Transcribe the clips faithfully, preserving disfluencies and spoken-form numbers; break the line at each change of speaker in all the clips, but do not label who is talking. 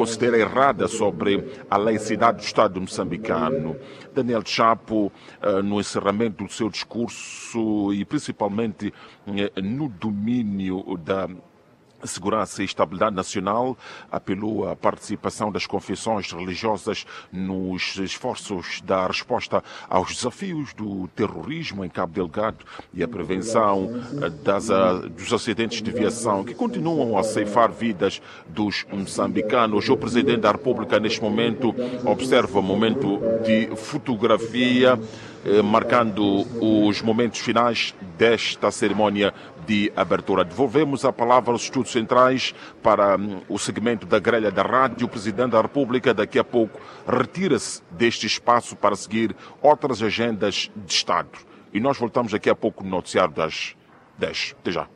considera errada sobre a laicidade do Estado moçambicano. Daniel Chapo, no encerramento do seu discurso e principalmente no domínio da segurança e estabilidade nacional, apelou à participação das confissões religiosas nos esforços da resposta aos desafios do terrorismo em Cabo Delgado e a prevenção das, dos acidentes de viação que continuam a ceifar vidas dos moçambicanos. O Presidente da República, neste momento, observa um momento de fotografia, marcando os momentos finais desta cerimónia de abertura. Devolvemos a palavra aos estudos centrais para um, o segmento da grelha da rádio. O Presidente da República daqui a pouco retira-se deste espaço para seguir outras agendas de Estado. E nós voltamos daqui a pouco no noticiário das dez. Até já.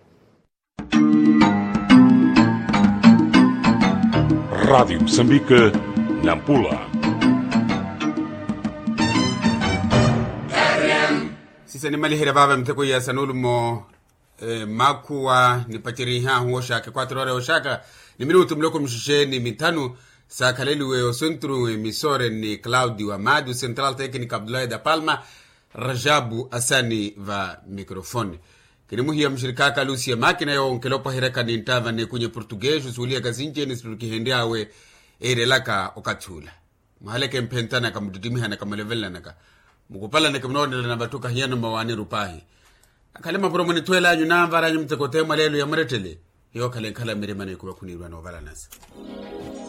Rádio Moçambique, Nampula.
Sisa ni mali hira baba mteko ya sanulu mo eh, makuwa ni patiri ha huo shaka quattro ore o shaka ni minuto mloko mshisheni mitano sa kaleliwe o centro emisore ni Claudio Amado, Central Técnica Abdoulaye da Palma, Rajabu Asani va mikrofoni. Kinimu hiya mshirikaka Lucia makina yo nkelopa hireka ni ntava ni kunye Português usulia kazinje ni siluki hendiawe ere laka okatula. Mahaleke mpentana kamudidimiha na kamalevela naka. Mukupala na kimnode na batuka hiyano mawani rupahi. Akalema puro mani tuwe la nyunamba ranyu mtekote malelu ya mretele. Hiyo kalenkala miremane kuwa kunirwa no vala nasa.